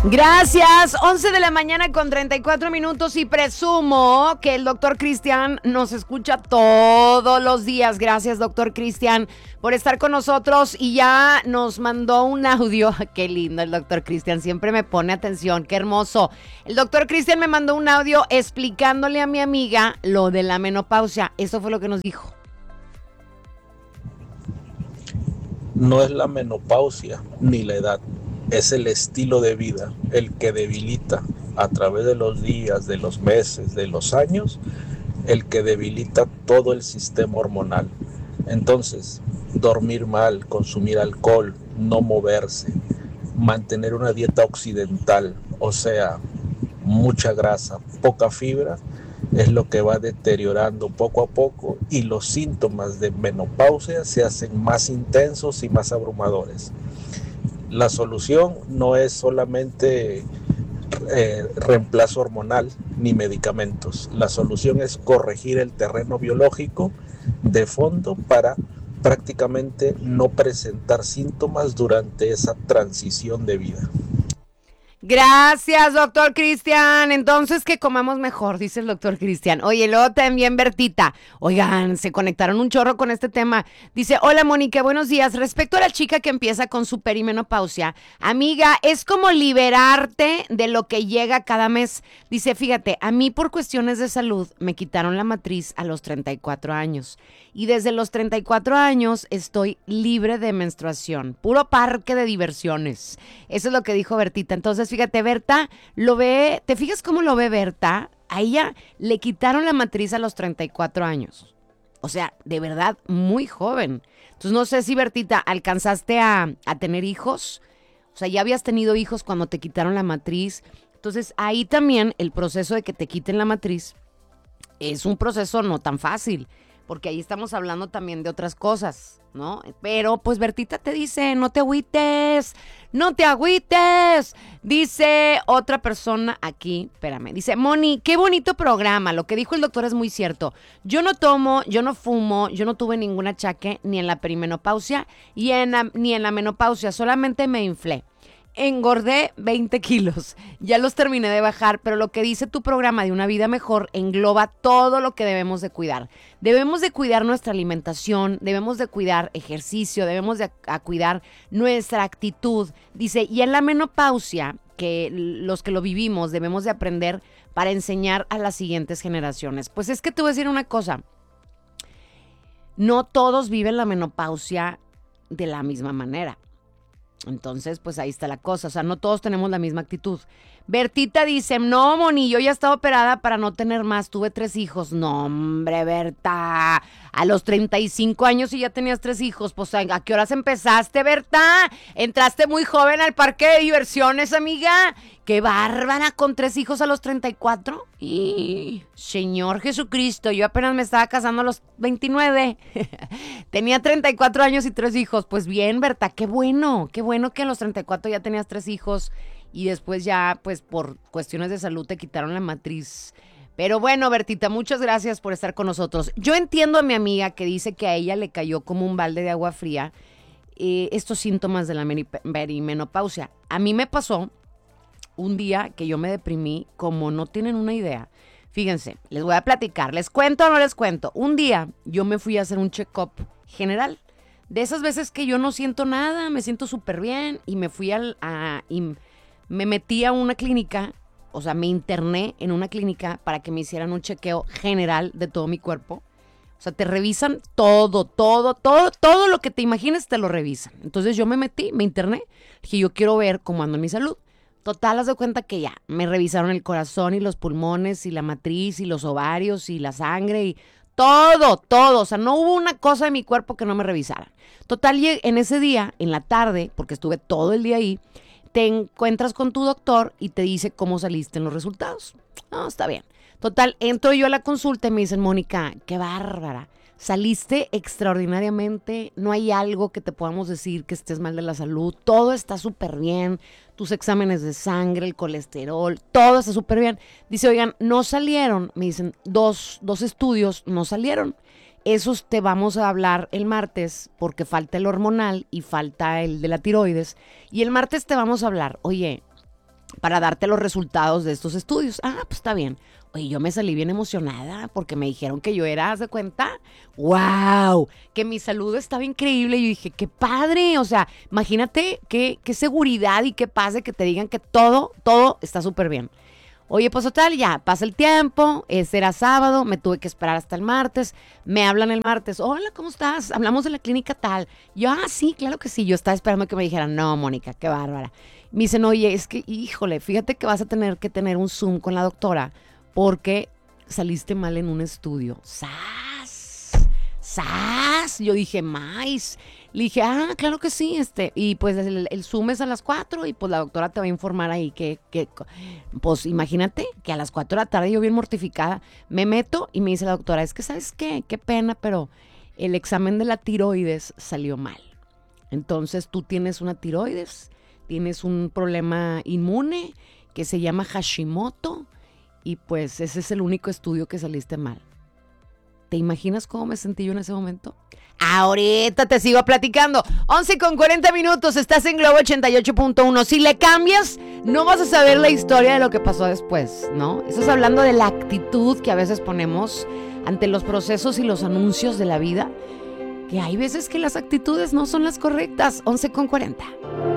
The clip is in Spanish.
Gracias, 11 de la mañana con 34 minutos y presumo que el doctor Cristian nos escucha todos los días. Gracias, doctor Cristian, por estar con nosotros y ya nos mandó un audio. Qué lindo el doctor Cristian, siempre me pone atención, qué hermoso. El doctor Cristian me mandó un audio explicándole a mi amiga lo de la menopausia. Eso fue lo que nos dijo. No es la menopausia ni la edad. Es el estilo de vida el que debilita a través de los días, de los meses, de los años, el que debilita todo el sistema hormonal. Entonces, dormir mal, consumir alcohol, no moverse, mantener una dieta occidental, o sea, mucha grasa, poca fibra, es lo que va deteriorando poco a poco y los síntomas de menopausia se hacen más intensos y más abrumadores. La solución no es solamente reemplazo hormonal ni medicamentos. La solución es corregir el terreno biológico de fondo para prácticamente no presentar síntomas durante esa transición de vida. Gracias, doctor Cristian. Entonces que comamos mejor, dice el doctor Cristian. Oye, luego también Bertita. Oigan, se conectaron un chorro con este tema. Dice, hola Mónica, buenos días. Respecto a la chica que empieza con su perimenopausia, amiga, es como liberarte de lo que llega cada mes. Dice, fíjate, a mí por cuestiones de salud me quitaron la matriz a los 34 años. Y desde los 34 años estoy libre de menstruación. Puro parque de diversiones. Eso es lo que dijo Bertita. Entonces, fíjate, Berta lo ve, ¿te fijas cómo lo ve Berta? A ella le quitaron la matriz a los 34 años. O sea, de verdad, muy joven. Entonces, no sé si, Bertita, alcanzaste a tener hijos. O sea, ya habías tenido hijos cuando te quitaron la matriz. Entonces, ahí también el proceso de que te quiten la matriz es un proceso no tan fácil. Porque ahí estamos hablando también de otras cosas, ¿no? Pero pues Bertita te dice, no te agüites, no te agüites. Dice otra persona aquí, espérame, dice, Moni, qué bonito programa, lo que dijo el doctor es muy cierto. Yo no tomo, yo no fumo, yo no tuve ningún achaque ni en la perimenopausia ni en la menopausia, solamente me inflé. Engordé 20 kilos, ya los terminé de bajar, pero lo que dice tu programa de una vida mejor engloba todo lo que debemos de cuidar. Debemos de cuidar nuestra alimentación, debemos de cuidar ejercicio, debemos de cuidar nuestra actitud. Dice, y en la menopausia, que los que lo vivimos debemos de aprender para enseñar a las siguientes generaciones. Pues es que te voy a decir una cosa, no todos viven la menopausia de la misma manera. Entonces, pues ahí está la cosa. O sea, no todos tenemos la misma actitud. Bertita dice, no, Moni, yo ya estaba operada para no tener más. Tuve 3 hijos. No, hombre, Berta. A los 35 años y ya tenías 3 hijos. Pues, ¿a qué horas empezaste, Berta? Entraste muy joven al parque de diversiones, amiga. ¡Qué bárbara! Con 3 hijos a los 34. Y Señor Jesucristo, yo apenas me estaba casando a los 29. Tenía 34 años y 3 hijos. Pues bien, Berta, qué bueno que a los 34 ya tenías 3 hijos y después ya, pues por cuestiones de salud te quitaron la matriz. Pero bueno, Bertita, muchas gracias por estar con nosotros. Yo entiendo a mi amiga que dice que a ella le cayó como un balde de agua fría estos síntomas de la perimenopausia. A mí me pasó un día que yo me deprimí como no tienen una idea. Fíjense, les voy a platicar. ¿Les cuento o no les cuento? Un día yo me fui a hacer un check-up general. De esas veces que yo no siento nada, me siento súper bien y me fui y me metí a una clínica, o sea, me interné en una clínica para que me hicieran un chequeo general de todo mi cuerpo. O sea, te revisan todo lo que te imagines te lo revisan. Entonces yo me metí, me interné, dije yo quiero ver cómo ando en mi salud. Total, haz de cuenta que ya me revisaron el corazón y los pulmones y la matriz y los ovarios y la sangre y todo. O sea, no hubo una cosa de mi cuerpo que no me revisaran. Total, en ese día, en la tarde, porque estuve todo el día ahí, te encuentras con tu doctor y te dice cómo saliste en los resultados. No, está bien. Total, entro yo a la consulta y me dicen, Mónica, qué bárbara. Saliste extraordinariamente, no hay algo que te podamos decir que estés mal de la salud, todo está súper bien, tus exámenes de sangre, el colesterol, todo está súper bien. Dice, oigan, no salieron, me dicen, dos estudios no salieron. Esos te vamos a hablar el martes porque falta el hormonal y falta el de la tiroides. Y el martes te vamos a hablar, oye, para darte los resultados de estos estudios. Ah, pues está bien. Oye, yo me salí bien emocionada porque me dijeron que yo era, haz de cuenta, wow, que mi salud estaba increíble. Y yo dije, qué padre, o sea, imagínate qué seguridad y qué paz de que te digan que todo está súper bien. Oye, pues total, ya, pasa el tiempo, ese era sábado, me tuve que esperar hasta el martes, me hablan el martes, hola, ¿cómo estás? Hablamos de la clínica tal. Yo, sí, claro que sí, yo estaba esperando que me dijeran, no, Mónica, qué bárbara. Me dicen, oye, es que, híjole, fíjate que vas a tener que tener un Zoom con la doctora porque saliste mal en un estudio. ¡Sas! ¡Sas! Yo dije, ¡mais! Le dije, claro que sí, y pues el Zoom es a las 4 y pues la doctora te va a informar ahí que pues imagínate que a las 4 de la tarde yo bien mortificada, me meto y me dice la doctora, es que ¿sabes qué? Qué pena, pero el examen de la tiroides salió mal. Entonces tú tienes una tiroides, tienes un problema inmune que se llama Hashimoto y pues ese es el único estudio que saliste mal. ¿Te imaginas cómo me sentí yo en ese momento? Ahorita te sigo platicando. 11:40, estás en Globo 88.1. Si le cambias, no vas a saber la historia de lo que pasó después, ¿no? Estás hablando de la actitud que a veces ponemos ante los procesos y los anuncios de la vida, que hay veces que las actitudes no son las correctas. 11:40.